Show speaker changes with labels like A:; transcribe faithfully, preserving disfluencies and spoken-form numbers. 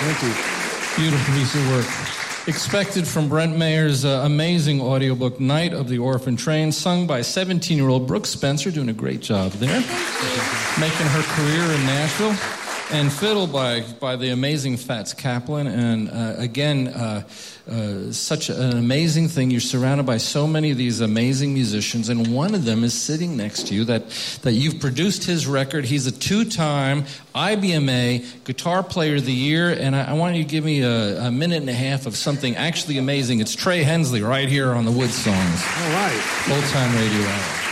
A: Thank you.
B: Beautiful piece of work. Expected from Brent Mayer's uh, amazing audiobook, Night of the Orphan Train, sung by seventeen-year-old Brooke Spencer, doing a great job there, making her career in Nashville, and fiddle by, by the amazing Fats Kaplan. And uh, again, uh, uh, such an amazing thing. You're surrounded by so many of these amazing musicians, and one of them is sitting next to you that, that you've produced his record. He's a two-time I B M A Guitar Player of the Year, and I, I want you to give me a, a minute and a half of something actually amazing. It's Trey Hensley right here on the Wood Songs.
A: All right.
B: Old Time Radio Hour.